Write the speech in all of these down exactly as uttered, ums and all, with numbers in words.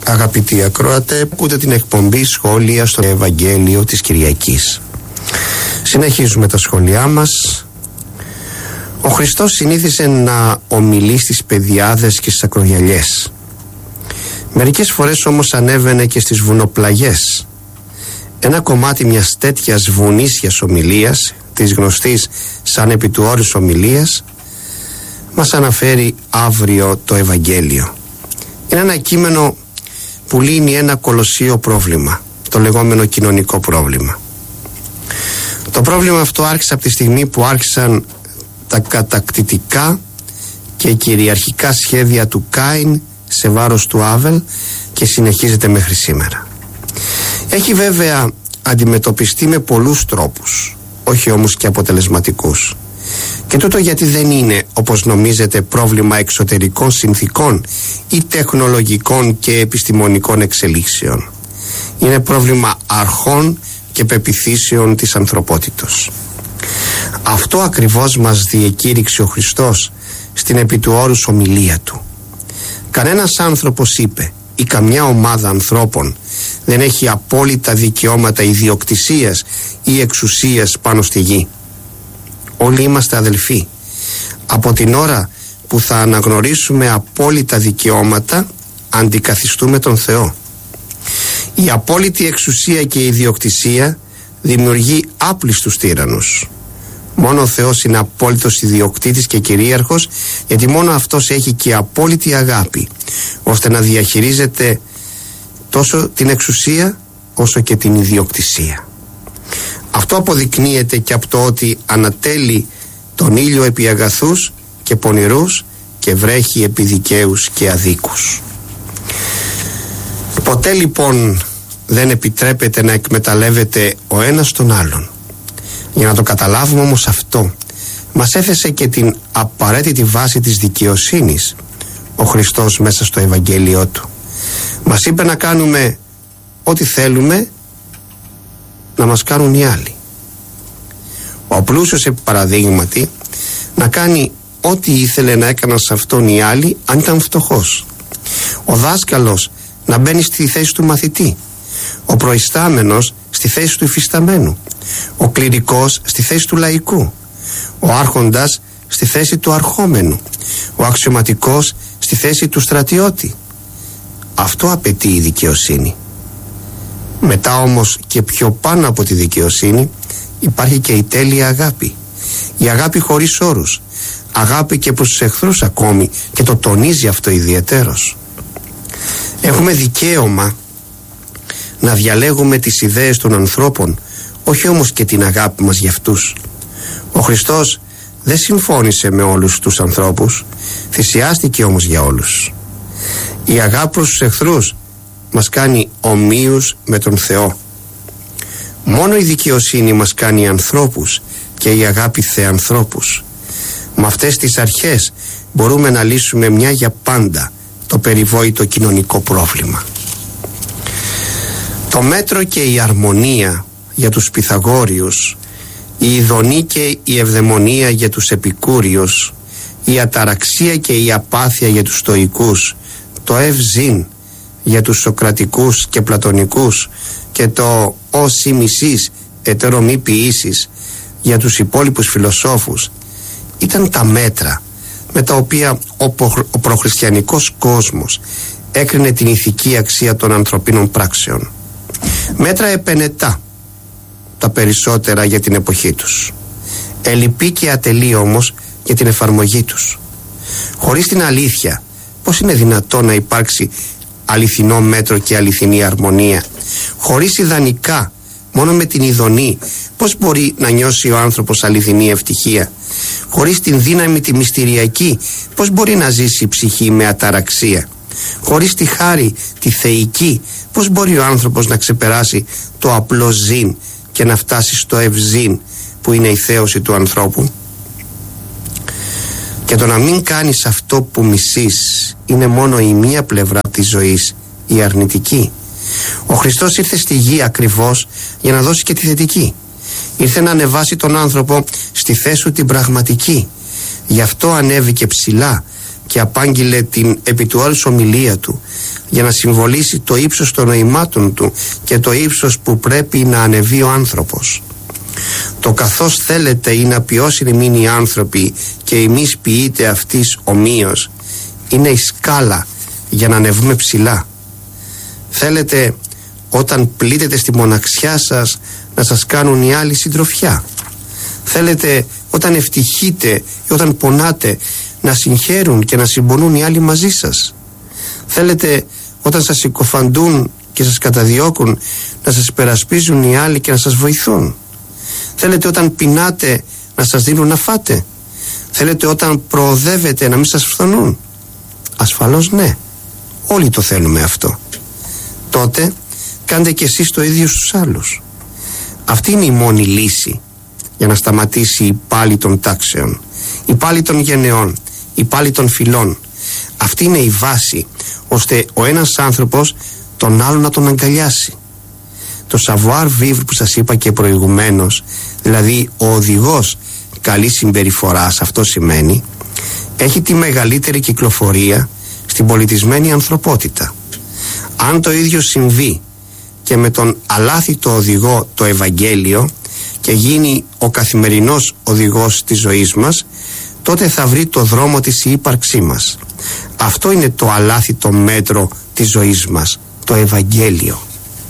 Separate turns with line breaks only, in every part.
Αγαπητοί ακροατέ, ακούτε την εκπομπή Σχόλια στο Ευαγγέλιο της Κυριακής. Συνεχίζουμε τα σχόλιά μας. Ο Χριστός συνήθιζε να ομιλεί στις παιδιάδες και στις ακρογιαλιές. Μερικές φορές όμως ανέβαινε και στις βουνοπλαγιές. Ένα κομμάτι μιας τέτοιας βουνίσιας ομιλίας, της γνωστής σαν επί του όρους ομιλίας, μας αναφέρει αύριο το Ευαγγέλιο. Είναι ένα κείμενο που λύνει ένα κολοσσίο πρόβλημα, το λεγόμενο κοινωνικό πρόβλημα. Το πρόβλημα αυτό άρχισε από τη στιγμή που άρχισαν τα κατακτητικά και κυριαρχικά σχέδια του Κάιν σε βάρος του Άβελ και συνεχίζεται μέχρι σήμερα. Έχει βέβαια αντιμετωπιστεί με πολλούς τρόπους, όχι όμως και αποτελεσματικούς. Και τούτο γιατί δεν είναι, όπως νομίζετε, πρόβλημα εξωτερικών συνθήκων ή τεχνολογικών και επιστημονικών εξελίξεων. Είναι πρόβλημα αρχών και πεποιθήσεων της ανθρωπότητος. Αυτό ακριβώς μας διεκήρυξε ο Χριστός στην επί του όρους ομιλία του. Κανένας άνθρωπος, είπε, ή καμιά ομάδα ανθρώπων δεν έχει απόλυτα δικαιώματα ιδιοκτησίας ή εξουσίας πάνω στη γη. Όλοι είμαστε αδελφοί. Από την ώρα που θα αναγνωρίσουμε απόλυτα δικαιώματα, αντικαθιστούμε τον Θεό. Η απόλυτη εξουσία και η ιδιοκτησία δημιουργεί άπλιστους τύραννους. Μόνο ο Θεός είναι απόλυτος ιδιοκτήτης και κυρίαρχος, γιατί μόνο Αυτός έχει και απόλυτη αγάπη, ώστε να διαχειρίζεται τόσο την εξουσία όσο και την ιδιοκτησία. Αυτό αποδεικνύεται και από το ότι ανατέλει τον ήλιο επί αγαθούς και πονηρούς και βρέχει επί δικαίους και αδίκους. Ποτέ λοιπόν δεν επιτρέπεται να εκμεταλλεύεται ο ένας τον άλλον. Για να το καταλάβουμε όμως αυτό, μας έθεσε και την απαραίτητη βάση της δικαιοσύνης ο Χριστός μέσα στο Ευαγγέλιο του. Μας είπε να κάνουμε ό,τι θέλουμε να μας κάνουν οι άλλοι. Ο πλούσιος, επί παραδείγματι, να κάνει ό,τι ήθελε να έκαναν σε αυτόν οι άλλοι αν ήταν φτωχός. Ο δάσκαλος να μπαίνει στη θέση του μαθητή. Ο προϊστάμενος στη θέση του υφισταμένου. Ο κληρικός στη θέση του λαϊκού. Ο άρχοντας στη θέση του αρχόμενου. Ο αξιωματικός στη θέση του στρατιώτη. Αυτό απαιτεί η δικαιοσύνη. Μετά όμως και πιο πάνω από τη δικαιοσύνη υπάρχει και η τέλεια αγάπη. Η αγάπη χωρίς όρους. Αγάπη και προς τους εχθρούς ακόμη, και το τονίζει αυτό ιδιαιτέρως. Έχουμε δικαίωμα να διαλέγουμε τις ιδέες των ανθρώπων, όχι όμως και την αγάπη μας για αυτούς. Ο Χριστός δεν συμφώνησε με όλους τους ανθρώπους, θυσιάστηκε όμως για όλους. Η αγάπη προς τους εχθρούς μας κάνει ομοίους με τον Θεό. Μόνο η δικαιοσύνη μας κάνει ανθρώπους και η αγάπη θεανθρώπους. Με αυτές τις αρχές μπορούμε να λύσουμε μια για πάντα το περιβόητο κοινωνικό πρόβλημα. Το μέτρο και η αρμονία για τους Πυθαγόριους, η ειδονή και η ευδαιμονία για τους Επικούριους, η αταραξία και η απάθεια για τους Στοικούς, το ευζήν για τους Σοκρατικούς και Πλατωνικούς και το ως ή μισής ετέρω μη ποιήσεις για τους υπόλοιπους φιλοσόφους ήταν τα μέτρα με τα οποία ο, προ, ο προχριστιανικός κόσμος έκρινε την ηθική αξία των ανθρωπίνων πράξεων. Μέτρα επενετά, τα περισσότερα για την εποχή τους, ελλειπή και ατελή όμως για την εφαρμογή τους. Χωρίς την αλήθεια, πώς είναι δυνατόν να υπάρξει αληθινό μέτρο και αληθινή αρμονία? Χωρίς ιδανικά, μόνο με την ειδονή, πώς μπορεί να νιώσει ο άνθρωπος αληθινή ευτυχία? Χωρίς την δύναμη τη μυστηριακή, πώς μπορεί να ζήσει η ψυχή με αταραξία? Χωρίς τη χάρη τη θεϊκή, πώς μπορεί ο άνθρωπος να ξεπεράσει το απλό ζήν και να φτάσει στο ευζήν που είναι η θέωση του ανθρώπου? Και το να μην κάνεις αυτό που μισείς είναι μόνο η μία πλευρά της ζωής, η αρνητική. Ο Χριστός ήρθε στη γη ακριβώς για να δώσει και τη θετική. Ήρθε να ανεβάσει τον άνθρωπο στη θέση του την πραγματική. Γι' αυτό ανέβηκε ψηλά και απάγγειλε την επί του όρους ομιλία του για να συμβολήσει το ύψος των νοημάτων του και το ύψος που πρέπει να ανεβεί ο άνθρωπος. Το καθώς θέλετε ή να ποιόσιν εμείς οι άνθρωποι και εμείς ποιείτε αυτής ομοίως είναι η σκάλα για να ανεβούμε ψηλά. Θέλετε όταν πλήττετε στη μοναξιά σας να σας κάνουν οι άλλοι συντροφιά. Θέλετε όταν ευτυχείτε ή όταν πονάτε να συγχαίρουν και να συμπονούν οι άλλοι μαζί σας. Θέλετε όταν σας συκοφαντούν και σας καταδιώκουν να σας υπερασπίζουν οι άλλοι και να σας βοηθούν. Θέλετε όταν πεινάτε να σας δίνουν να φάτε. Θέλετε όταν προοδεύετε να μην σας φθονούν. Ασφαλώς ναι, όλοι το θέλουμε αυτό. Τότε κάντε και εσείς το ίδιο στους άλλους. Αυτή είναι η μόνη λύση για να σταματήσει η πάλη των τάξεων, η πάλη των γενεών, η πάλη των φυλών. Αυτή είναι η βάση ώστε ο ένας άνθρωπος τον άλλον να τον αγκαλιάσει. Το savoir vivre που σας είπα και προηγουμένως, δηλαδή ο οδηγός καλής συμπεριφοράς, αυτό σημαίνει, έχει τη μεγαλύτερη κυκλοφορία στην πολιτισμένη ανθρωπότητα. Αν το ίδιο συμβεί και με τον αλάθητο οδηγό το Ευαγγέλιο και γίνει ο καθημερινός οδηγός της ζωής μας, τότε θα βρει το δρόμο της η ύπαρξή μας. Αυτό είναι το αλάθητο μέτρο της ζωής μας, το Ευαγγέλιο.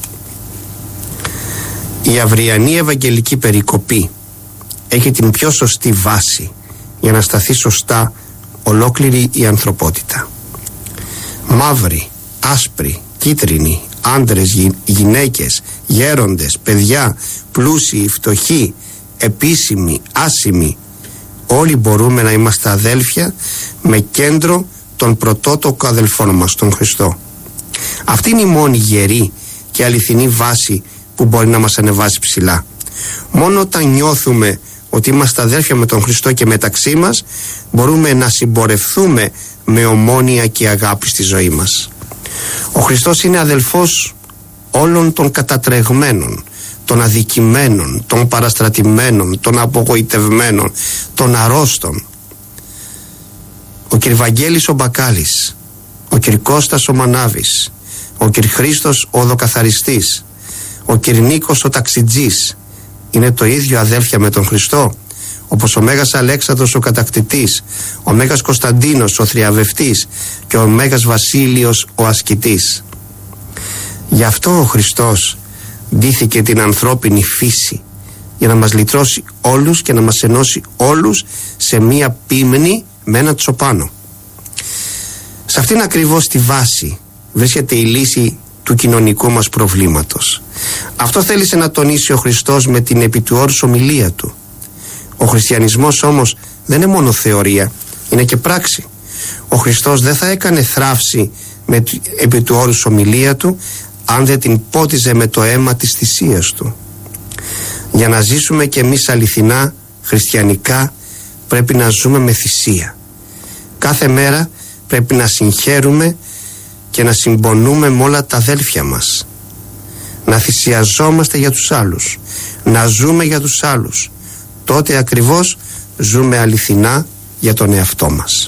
Η αυριανή Ευαγγελική περικοπή έχει την πιο σωστή βάση για να σταθεί σωστά ολόκληρη η ανθρωπότητα. Μαύροι, άσπροι, κίτρινοι, άντρες, γι, γυναίκες, γέροντες, παιδιά, πλούσιοι, φτωχοί, επίσημοι, άσημοι, όλοι μπορούμε να είμαστε αδέλφια με κέντρο τον πρωτότοκο αδελφόν μας, τον Χριστό. Αυτή είναι η μόνη γερή και αληθινή βάση που μπορεί να μας ανεβάσει ψηλά. Μόνο όταν νιώθουμε ότι είμαστε αδέλφια με τον Χριστό και μεταξύ μας, μπορούμε να συμπορευθούμε με ομόνοια και αγάπη στη ζωή μας. Ο Χριστός είναι αδελφός όλων των κατατρεγμένων, των αδικημένων, των παραστρατημένων, των απογοητευμένων, των αρρώστων. Ο κ. Βαγγέλης ο Μπακάλης, ο κ. Κώστας ο Μανάβης, ο κ. Χρήστος ο Οδοκαθαριστής, ο κ. Νίκος ο Ταξιτζής είναι το ίδιο αδέλφια με τον Χριστό, όπως ο Μέγας Αλέξανδρος ο Κατακτητής, ο Μέγας Κωνσταντίνος ο Θριαβευτής και ο Μέγας Βασίλειος ο Ασκητής. Γι' αυτό ο Χριστός ντύθηκε την ανθρώπινη φύση για να μας λυτρώσει όλους και να μας ενώσει όλους σε μία πίμνη με ένα τσοπάνο. Σε αυτήν ακριβώς τη βάση βρίσκεται η λύση του κοινωνικού μας προβλήματος. Αυτό θέλησε να τονίσει ο Χριστός με την επί του όρους ομιλία του. Ο χριστιανισμός όμως δεν είναι μόνο θεωρία, είναι και πράξη. Ο Χριστός δεν θα έκανε θράψη με επί του όρους ομιλία του αν δεν την πότιζε με το αίμα της θυσίας του. Για να ζήσουμε κι εμείς αληθινά, χριστιανικά, πρέπει να ζούμε με θυσία. Κάθε μέρα πρέπει να συγχαίρουμε και να συμπονούμε με όλα τα αδέλφια μας. Να θυσιαζόμαστε για τους άλλους, να ζούμε για τους άλλους. Τότε ακριβώς ζούμε αληθινά για τον εαυτό μας.